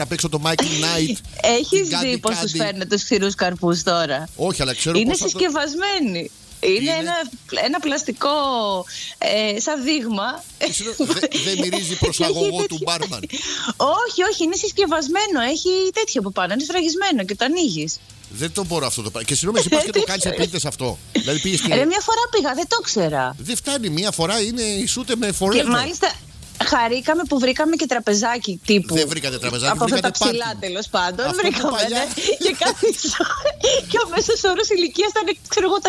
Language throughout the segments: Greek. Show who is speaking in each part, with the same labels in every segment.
Speaker 1: να παίξω το Michael Knight.
Speaker 2: Έχεις δει πως τους φέρνουν τους ξηρούς καρπούς τώρα?
Speaker 1: Όχι, αλλά ξέρω
Speaker 2: είναι
Speaker 1: πώς
Speaker 2: συσκευασμένοι. Είναι ένα πλαστικό σαν δείγμα.
Speaker 1: Δεν μυρίζει προς αγωγό του μπάρμαν?
Speaker 2: Όχι, είναι συσκευασμένο. Έχει τέτοιο από πάνω, είναι σφραγισμένο και το ανοίγεις.
Speaker 1: Δεν το μπορώ αυτό το πράγμα. Και συγγνώμη, εσύ πώς και το κάνεις επίτηδες αυτό? Δηλαδή πήγες και...
Speaker 2: μια φορά πήγα, δεν το ξέρα.
Speaker 1: Δεν φτάνει, μια φορά ισούται με forever.
Speaker 2: Και μάλιστα χαρήκαμε που βρήκαμε και τραπεζάκι τύπου.
Speaker 1: Δεν βρήκατε τραπεζάκι,
Speaker 2: από αυτά τα ψηλά τέλος πάντων.
Speaker 1: Αυτό
Speaker 2: βρήκαμε και κάτι. Και ο μέσος όρος ηλικίας ήταν, ξέρω εγώ, τα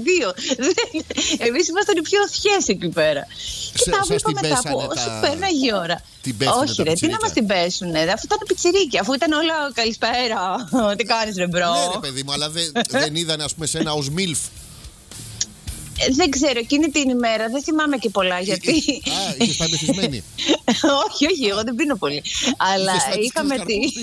Speaker 2: 22. Εμείς ήμασταν οι πιο ωθιές εκεί πέρα. Και τα βλέπαμε μετά από όσο πέρναγε η ώρα. Όχι, ρε, τι να μας την πέσουνε. Αφού ήταν πιτσιρίκι, αφού ήταν όλα καλησπέρα. Τι κάνεις, ρε μπρο?
Speaker 1: Ναι, ρε παιδί μου, αλλά δεν είδαν, ας πούμε, σένα ως MILF?
Speaker 2: Δεν ξέρω, εκείνη την ημέρα δεν θυμάμαι και πολλά γιατί.
Speaker 1: Είχες πάει μεθυσμένη?
Speaker 2: Όχι, εγώ δεν πίνω πολύ. Αλλά είχαμε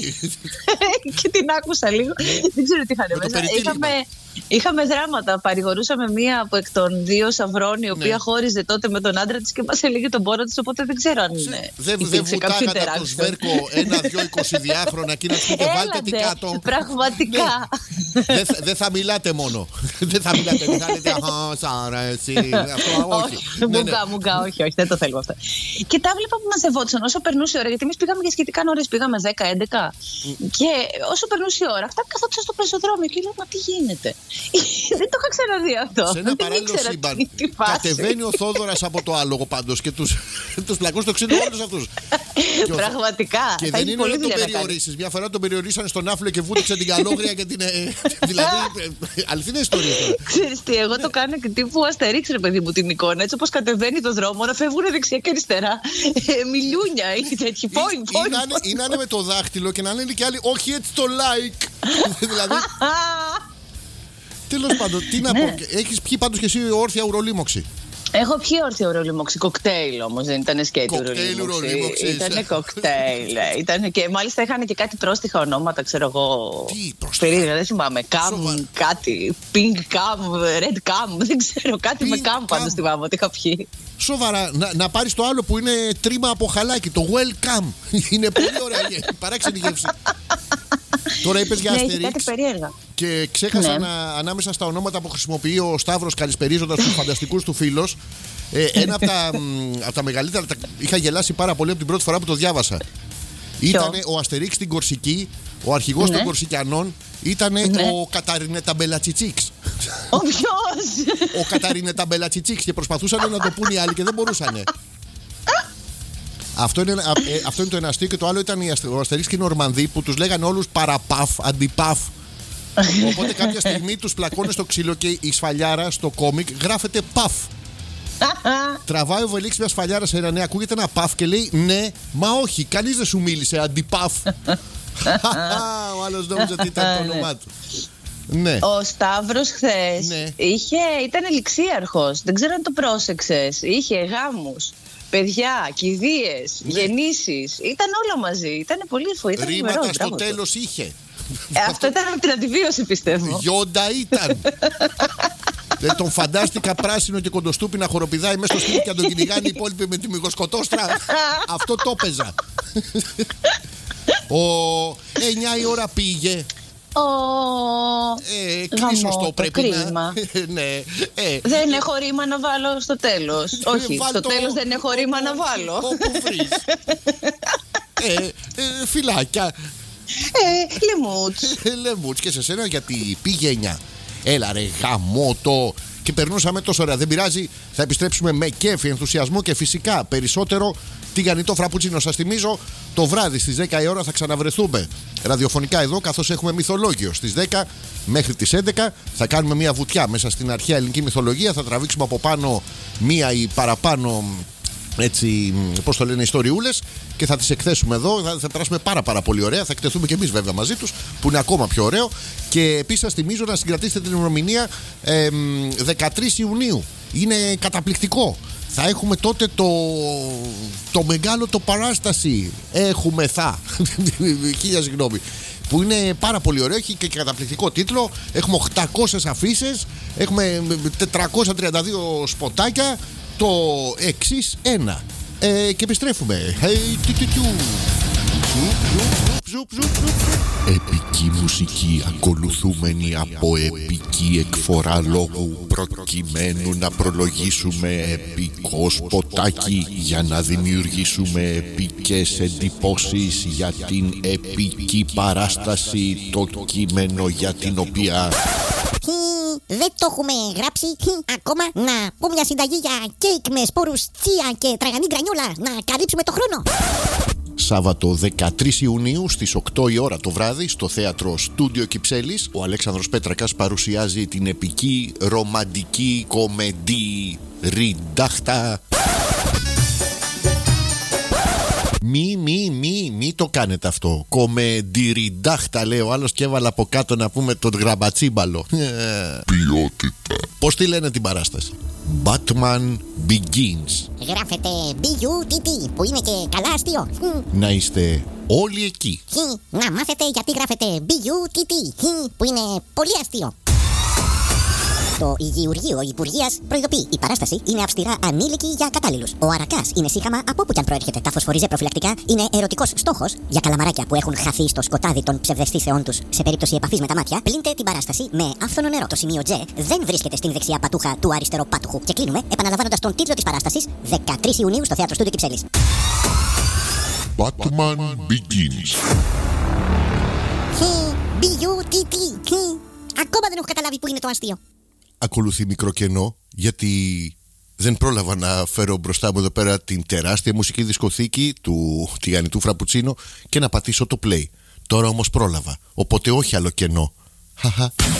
Speaker 2: και την άκουσα λίγο. Δεν ξέρω τι είχαν μέσα. Είχαμε δράματα. Παρηγορούσαμε μία από εκ των δύο Σαυρών, η οποία χώριζε τότε με τον άντρα της και μας έλεγε τον πόρο της. Οπότε δεν ξέρω αν είναι.
Speaker 1: Δεν βουτάγατε από το σβέρκο 1-2 22χρονα και να του πείτε βάλτε τι κάτω?
Speaker 2: Πραγματικά.
Speaker 1: Δεν θα μιλάτε μόνο. Δεν θα μιλάτε. Δεν θα λέτε σ' αρέσει.
Speaker 2: Όχι. Μουγκά, όχι, δεν το θέλουμε αυτό. Και τα βλέπα που μαζευόντουσαν όσο περνούσε η ώρα. Γιατί εμείς πήγαμε για σχετικά νωρίς, πήγαμε 10-11. Και όσο περνούσε η ώρα, αυτά καθόντουσαν στο πεζοδρόμιο και λέω, μα τι γίνεται? Δεν το είχα ξαναδεί αυτό.
Speaker 1: Σε ένα παράλληλο σύμπαν κατεβαίνει ο Θόδωρας από το άλογο πάντως και τους πλακούς το ξύνουν όλους αυτούς.
Speaker 2: Πραγματικά.
Speaker 1: Και δεν είναι να τον περιορίσεις. Μια φορά τον περιορίσανε στον άφλο και βούτυξε την καλόγρια και την. Δηλαδή, αληθινή ιστορία.
Speaker 3: Ξέρεις τι, εγώ το κάνω και τύπου Αστερίξ, ρε παιδί μου, την εικόνα. Έτσι όπως κατεβαίνει το δρόμο, να φεύγουν δεξιά και αριστερά. Μιλούνια ή τέτοιοι.
Speaker 1: Ή να είναι με το δάχτυλο και να λένε και άλλοι, όχι έτσι το like. Δηλαδή. Τέλος πάντων, τι να πω. Έχεις πιει πάντως και εσύ όρθια ουρολίμωξη?
Speaker 3: Έχω πιει όρθια ουρολίμωξη. Κοκτέιλ όμως, δεν ήταν σκέτη ουρολίμωξη. Ήταν κοκτέιλ. Και μάλιστα είχαν και κάτι πρόστιχα ονόματα, ξέρω εγώ.
Speaker 1: Τι πρόστιχα?
Speaker 3: Περίεργα, δεν θυμάμαι. Καμ, κάτι. Pink Cam, Red Cam, δεν ξέρω. Κάτι με Cam πάντως θυμάμαι ότι είχα πιει.
Speaker 1: Σοβαρά, να πάρεις το άλλο που είναι τρίμα από χαλάκι, το Welcome. Είναι πολύ ωραία, παράξενη γεύση. Τώρα είπες για Asterix και ξέχασα ανάμεσα στα ονόματα που χρησιμοποιεί ο Σταύρος καλησπερίζοντας τους φανταστικούς του φίλους, ένα από τα μεγαλύτερα, είχα γελάσει πάρα πολύ από την πρώτη φορά που το διάβασα. Ήταν ο Asterix στην Κορσική, ο αρχηγός των Κορσικιανών ήταν ο Καταρινέτα Μπελατσιτσίξ.
Speaker 3: Ο ποιος?
Speaker 1: Ο Καταρινέτα Μπελατσιτσίξ, και προσπαθούσαν να το πούν οι άλλοι και δεν μπορούσαν. Αυτό είναι το ένα αστείο. Και το άλλο ήταν ο Αστερίξ και οι Νορμανδοί που τους λέγανε όλους παραπαφ, αντιπαφ. Οπότε κάποια στιγμή τους πλακώνει στο ξύλο και η σφαλιάρα στο κόμικ γράφεται παφ. Τραβάει ο Βελίξ μια σφαλιάρα σε ένα νέο, ακούγεται ένα παφ και λέει ναι, μα όχι, κανείς δεν σου μίλησε, αντιπαφ. Ο άλλος νόμιζε ότι ήταν το όνομά του. Ναι.
Speaker 2: Ο Σταύρος χθες ήταν ελιξίαρχος. Δεν ξέρω αν το πρόσεξες. Είχε γάμους, παιδιά, κηδείες, γεννήσεις. Ήταν όλα μαζί. Ήταν πολύ φοβερό.
Speaker 1: Ρήματα στο τέλος είχε.
Speaker 2: Αυτό ήταν από την αντιβίωση, πιστεύω.
Speaker 1: Γιόντα ήταν. Δεν τον φαντάστηκα πράσινο και κοντοστούπι να χοροπηδάει μέσα στο σπίτι και να τον κυνηγάνε οι υπόλοιποι με τη μυγοσκοτόστρα. Αυτό το έπαιζα. 9 η ώρα πήγε. Κλείσωστο πρέπει να.
Speaker 2: Ναι. Δεν έχω ρήμα να βάλω στο τέλος. Όχι, στο τέλος δεν έχω ρήμα να βάλω.
Speaker 1: Όπου βρεις. Φυλάκια. Λεμούτς και σε σένα γιατί πήγε 9. Έλα ρε γαμώτο. Και περνούσαμε τόσο ωραία. Δεν πειράζει, θα επιστρέψουμε με κέφι, ενθουσιασμό και φυσικά περισσότερο τηγανιτό φραπουτσίνο. Σας θυμίζω, το βράδυ στις 10 η ώρα θα ξαναβρεθούμε ραδιοφωνικά εδώ, καθώς έχουμε μυθολόγιο. Στις 10 μέχρι τις 11 θα κάνουμε μια βουτιά μέσα στην αρχαία ελληνική μυθολογία. Θα τραβήξουμε από πάνω μία ή παραπάνω, έτσι, πώς το λένε, ιστοριούλες και θα τις εκθέσουμε εδώ. Θα περάσουμε πάρα πολύ ωραία. Θα εκτεθούμε και εμείς βέβαια μαζί τους, που είναι ακόμα πιο ωραίο. Και επίσης σας θυμίζω να συγκρατήσετε την ημερομηνία 13 Ιουνίου. Είναι καταπληκτικό. Θα έχουμε τότε το μεγάλο το παράσταση. Χίλια συγγνώμη. Που είναι πάρα πολύ ωραίο, έχει και καταπληκτικό τίτλο. Έχουμε 800 αφίσες, έχουμε 432 σποτάκια. Το εξής ένα. Και επιστρέφουμε. Επική μουσική ακολουθούμενη από επική εκφορά λόγου, προκειμένου να προλογίσουμε επικό σποτάκι για να δημιουργήσουμε επικές εντυπώσεις για την επική παράσταση, το κείμενο για την οποία
Speaker 4: δεν το έχουμε γράψει ακόμα. Να πω μια συνταγή για κέικ με σπόρους τσία και τραγανή γκρανιόλα, να καλύψουμε το χρόνο.
Speaker 1: Σάββατο 13 Ιουνίου στις 8 η ώρα το βράδυ στο θέατρο Στούντιο Κυψέλης, ο Αλέξανδρος Πέτρακας παρουσιάζει την επική ρομαντική κομεντή Ριντάχτα. Μη το κάνετε αυτό. Κομεντιριντάχτα λέει ο άλλος και έβαλα από κάτω να πούμε τον γραμπατσίμπαλο. Ποιότητα. Πώς τη λένε την παράσταση? Batman Begins.
Speaker 4: Γράφεται B-U-T-T που είναι και καλά αστείο.
Speaker 1: Να είστε όλοι εκεί.
Speaker 4: Να μάθετε γιατί γράφεται B-U-T-T που είναι πολύ αστείο. Το Υγειουργείο Υπουργείας προειδοποιεί: η παράσταση είναι αυστηρά ανήλικη για κατάλληλους. Ο αρακάς είναι σύγχαμα από όπου κι αν προέρχεται. Τα φωσφοριζέ προφυλακτικά είναι ερωτικός στόχος για καλαμαράκια που έχουν χαθεί στο σκοτάδι των ψευδαισθήσεών τους. Σε περίπτωση επαφής με τα μάτια, πλύντε την παράσταση με άφθονο νερό. Το σημείο J δεν βρίσκεται στην δεξιά πατούχα του αριστεροπάτουχου. Και κλείνουμε επαναλαμβάνοντας τον τίτλο της παράστασης 13 Ιουνίου στο θέατρο Στούντιο Κυψέλης.
Speaker 1: Batman Begins.
Speaker 4: B-U-T-T. Ακόμα δεν έχω καταλάβει που είναι το αστείο.
Speaker 1: Ακολουθεί μικρό κενό, γιατί δεν πρόλαβα να φέρω μπροστά μου εδώ πέρα την τεράστια μουσική δισκοθήκη του τηγανιτού φραπουτσίνο και να πατήσω το play. Τώρα όμως πρόλαβα, οπότε όχι άλλο κενό.